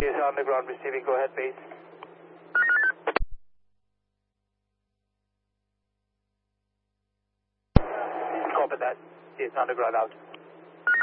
Is on the ground receiving. Go ahead, please. Copy that. Is on the ground out.